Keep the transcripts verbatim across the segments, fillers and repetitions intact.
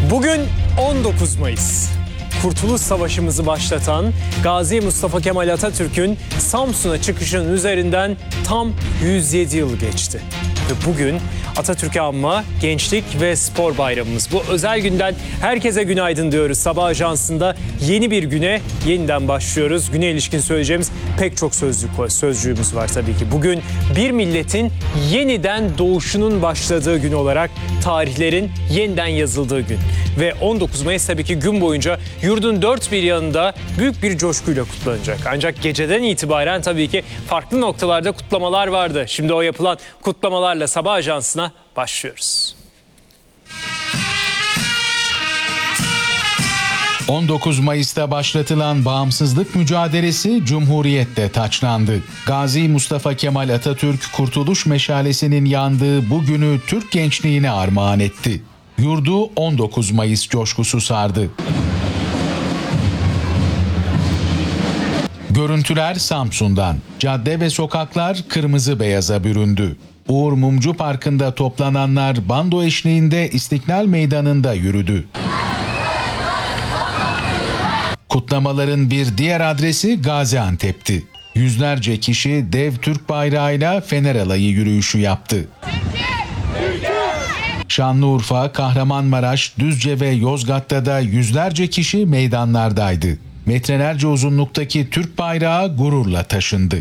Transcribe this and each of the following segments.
Bugün on dokuz Mayıs. Kurtuluş Savaşımızı başlatan Gazi Mustafa Kemal Atatürk'ün Samsun'a çıkışının üzerinden tam yüz yedi yıl geçti. Ve bugün Atatürk'ü anma Gençlik ve Spor Bayramımız. Bu özel günden herkese günaydın diyoruz. Sabah Ajansı'nda yeni bir güne yeniden başlıyoruz. Güne ilişkin söyleyeceğimiz pek çok sözcük, sözcüğümüz var tabii ki. Bugün bir milletin yeniden doğuşunun başladığı gün olarak tarihlerin yeniden yazıldığı gün. Ve on dokuz Mayıs tabii ki gün boyunca yurdun dört bir yanında büyük bir coşkuyla kutlanacak. Ancak geceden itibaren tabii ki farklı noktalarda kutlamalar vardı. Şimdi o yapılan kutlamalarla Sabah Ajansı'na başlıyoruz. on dokuz Mayıs'ta başlatılan bağımsızlık mücadelesi Cumhuriyet'te taçlandı. Gazi Mustafa Kemal Atatürk kurtuluş meşalesinin yandığı bu günü Türk gençliğine armağan etti. Yurdu on dokuz Mayıs coşkusu sardı. Görüntüler Samsun'dan. Cadde ve sokaklar kırmızı beyaza büründü. Uğur Mumcu Parkı'nda toplananlar bando eşliğinde İstiklal Meydanı'nda yürüdü. Kutlamaların bir diğer adresi Gaziantep'ti. Yüzlerce kişi dev Türk bayrağıyla Fener Alayı yürüyüşü yaptı. Şanlıurfa, Kahramanmaraş, Düzce ve Yozgat'ta da yüzlerce kişi meydanlardaydı. Metrelerce uzunluktaki Türk bayrağı gururla taşındı.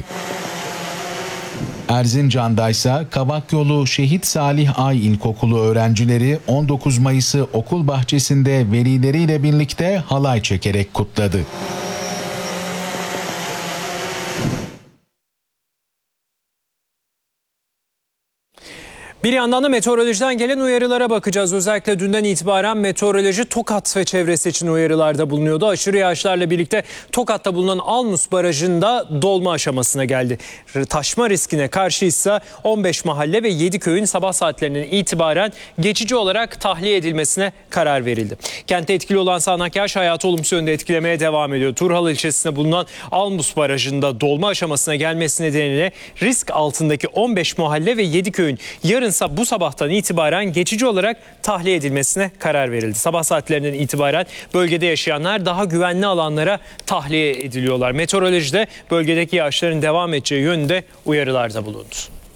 Erzincan'daysa Kavakyolu Şehit Salih Ay İlkokulu öğrencileri on dokuz Mayıs'ı okul bahçesinde velileriyle birlikte halay çekerek kutladı. Bir yandan da meteorolojiden gelen uyarılara bakacağız. Özellikle dünden itibaren meteoroloji Tokat ve çevresi için uyarılarda bulunuyordu. Aşırı yağışlarla birlikte Tokat'ta bulunan Almus Barajı'nda dolma aşamasına geldi. Taşma riskine karşıysa on beş mahalle ve yedi köyün sabah saatlerinden itibaren geçici olarak tahliye edilmesine karar verildi. Kentte etkili olan sağanak yağış hayatı olumsuz yönde etkilemeye devam ediyor. Turhal ilçesinde bulunan Almus Barajı'nda dolma aşamasına gelmesi nedeniyle risk altındaki on beş mahalle ve yedi köyün yarın bu sabahtan itibaren geçici olarak tahliye edilmesine karar verildi. Sabah saatlerinden itibaren bölgede yaşayanlar daha güvenli alanlara tahliye ediliyorlar. Meteorolojide bölgedeki yağışların devam edeceği yönünde uyarılarda bulundu.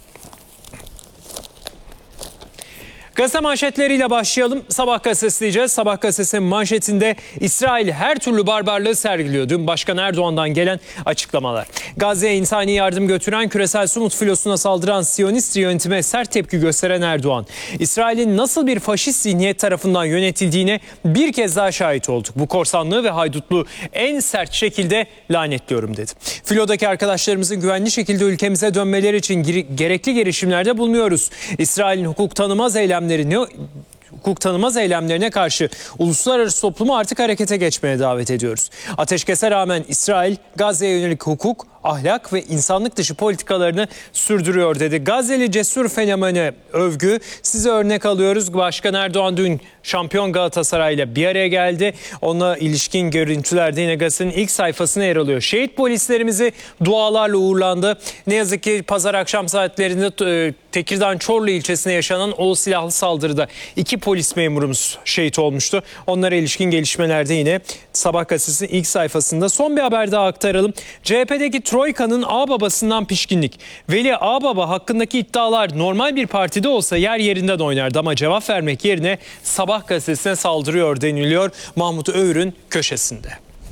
Gazete manşetleriyle başlayalım. Sabah gazetesi diyeceğiz. Sabah gazetesinin manşetinde İsrail her türlü barbarlığı sergiliyor. Dün Başkan Erdoğan'dan gelen açıklamalar. Gazze'ye insani yardım götüren küresel Sumut filosuna saldıran Siyonist yönetime sert tepki gösteren Erdoğan, İsrail'in nasıl bir faşist zihniyet tarafından yönetildiğine bir kez daha şahit olduk. Bu korsanlığı ve haydutluğu en sert şekilde lanetliyorum dedi. Filodaki arkadaşlarımızın güvenli şekilde ülkemize dönmeleri için gerekli girişimlerde bulunuyoruz. İsrail'in hukuk tanımaz eylemleri Ne, hukuk tanımaz eylemlerine karşı uluslararası toplumu artık harekete geçmeye davet ediyoruz. Ateşkese rağmen İsrail Gazze'ye yönelik hukuk, ahlak ve insanlık dışı politikalarını sürdürüyor dedi. Gazze'li cesur fenomene övgü. Size örnek alıyoruz. Başkan Erdoğan dün şampiyon Galatasaray'la bir araya geldi. Ona ilişkin görüntülerde yine gazetenin ilk sayfasına yer alıyor. Şehit polislerimizi dualarla uğurlandı. Ne yazık ki pazar akşam saatlerinde Tekirdağ Çorlu ilçesine yaşanan o silahlı saldırıda iki polis memurumuz şehit olmuştu. Onlara ilişkin gelişmelerde yine Sabah gazetesinin ilk sayfasında. Son bir haber daha aktaralım. C H P'deki Troika'nın ağababasından pişkinlik. Veli Ağababa hakkındaki iddialar normal bir partide olsa yer yerinden oynardı ama cevap vermek yerine Sabah gazetesine saldırıyor deniliyor Mahmut Övür'ün köşesinde.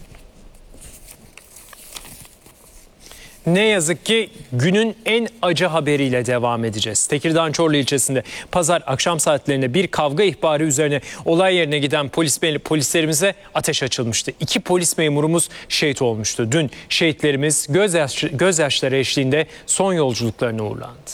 Ne yazık ki günün en acı haberiyle devam edeceğiz. Tekirdağ Çorlu ilçesinde pazar akşam saatlerinde bir kavga ihbarı üzerine olay yerine giden polis polislerimize ateş açılmıştı. İki polis memurumuz şehit olmuştu. Dün şehitlerimiz gözyaş, gözyaşları eşliğinde son yolculuklarına uğurlandı.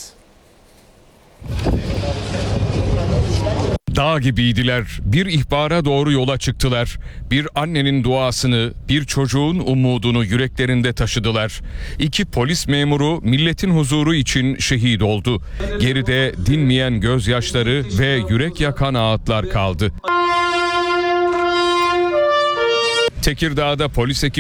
Dağ gibiydiler. Bir ihbara doğru yola çıktılar. Bir annenin duasını, bir çocuğun umudunu yüreklerinde taşıdılar. İki polis memuru milletin huzuru için şehit oldu. Geride dinmeyen gözyaşları ve yürek yakan ağıtlar kaldı. Tekirdağ'da polis ekibi